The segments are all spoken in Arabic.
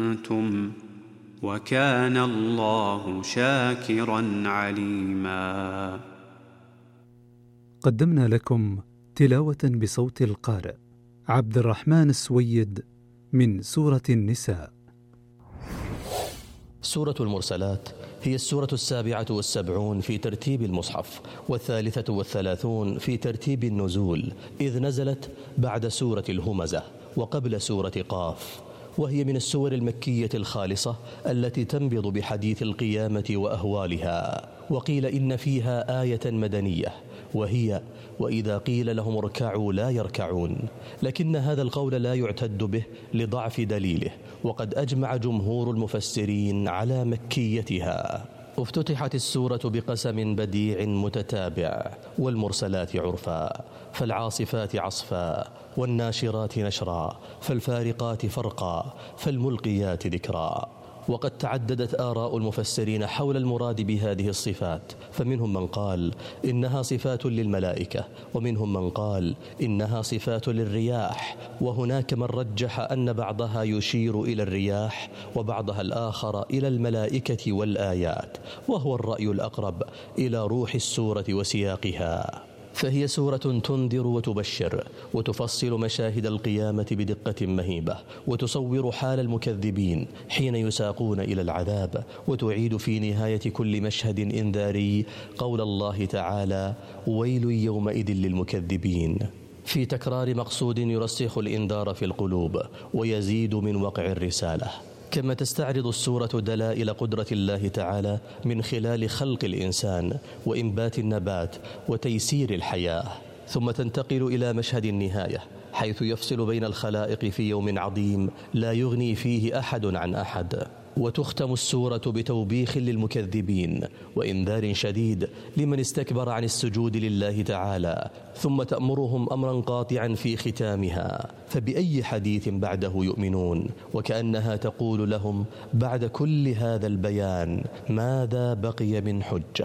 أنتم وكان الله شاكرا عليما. قدمنا لكم تلاوة بصوت القارئ عبد الرحمن السويد من سورة النساء. سورة المرسلات هي السورة 77 في ترتيب المصحف، 33 في ترتيب النزول، إذ نزلت بعد سورة الهمزة وقبل سورة قاف، وهي من السور المكية الخالصة التي تنبض بحديث القيامة وأهوالها. وقيل إن فيها آية مدنية وهي وإذا قيل لهم اركعوا لا يركعون، لكن هذا القول لا يعتد به لضعف دليله، وقد أجمع جمهور المفسرين على مكيتها. افتتحت السورة بقسم بديع متتابع: والمرسلات عرفا، فالعاصفات عصفا، والناشرات نشرا، فالفارقات فرقا، فالملقيات ذكرا. وقد تعددت آراء المفسرين حول المراد بهذه الصفات، فمنهم من قال إنها صفات للملائكة، ومنهم من قال إنها صفات للرياح، وهناك من رجح أن بعضها يشير إلى الرياح وبعضها الآخر إلى الملائكة والآيات، وهو الرأي الأقرب إلى روح السورة وسياقها. فهي سورة تنذر وتبشر وتفصل مشاهد القيامة بدقة مهيبة، وتصور حال المكذبين حين يساقون إلى العذاب، وتعيد في نهاية كل مشهد إنذاري قول الله تعالى: ويل يومئذ للمكذبين، في تكرار مقصود يرسخ الإنذار في القلوب ويزيد من وقع الرسالة. كما تستعرض السورة دلائل قدرة الله تعالى من خلال خلق الإنسان وإنبات النبات وتيسير الحياة، ثم تنتقل إلى مشهد النهاية حيث يفصل بين الخلائق في يوم عظيم لا يغني فيه أحد عن أحد. وتختم السورة بتوبيخ للمكذبين وإنذار شديد لمن استكبر عن السجود لله تعالى، ثم تأمرهم أمرا قاطعا في ختامها: فبأي حديث بعده يؤمنون؟ وكأنها تقول لهم بعد كل هذا البيان ماذا بقي من حجة؟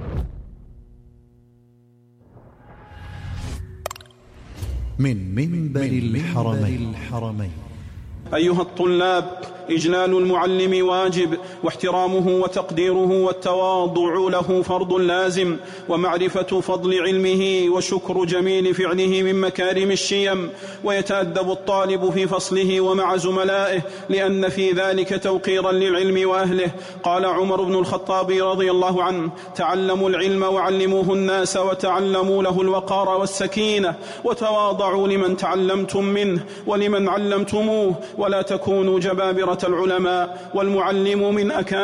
من منبر الحرمين. أيها الطلاب، إجلال المعلم واجب، واحترامه وتقديره والتواضع له فرض لازم، ومعرفة فضل علمه وشكر جميل فعله من مكارم الشيم. ويتأدب الطالب في فصله ومع زملائه، لأن في ذلك توقيرا للعلم وأهله. قال عمر بن الخطاب رضي الله عنه: تعلموا العلم وعلموه الناس، وتعلموا له الوقار والسكينة، وتواضعوا لمن تعلمتم منه ولمن علمتموه، ولا تكونوا جبابرة العلماء. والمعلم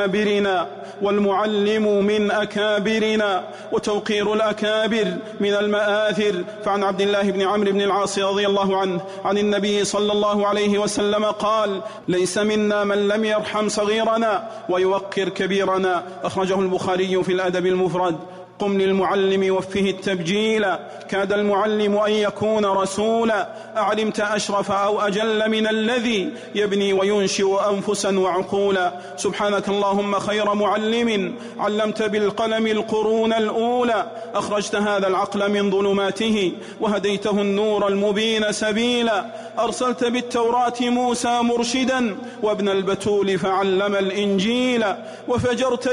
من أكابرنا، وتوقير الأكابر من المآثر. فعن عبد الله بن عمرو بن العاص رضي الله عنه عن النبي صلى الله عليه وسلم قال: ليس منا من لم يرحم صغيرنا ويوقر كبيرنا. أخرجه البخاري في الأدب المفرد. قم للمعلم وفه التبجيل، كاد المعلم أن يكون رسولا. أعلمت أشرف أو أجل من الذي يبني وينشئ أنفسا وعقولا. سبحانك اللهم خير معلم، علمت بالقلم القرون الأولى. أخرجت هذا العقل من ظلماته وهديته النور المبين سبيلا. أرسلت بالتوراة موسى مرشدا، وابن البتول فعلم الإنجيل. وفجرت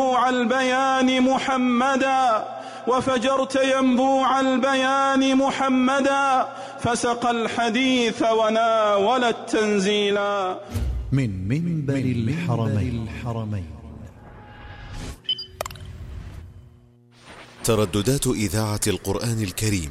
ينبوع البيان محمدا، فسق الحديث وناول التنزيلا. من منبر الحرمين. ترددات إذاعة القرآن الكريم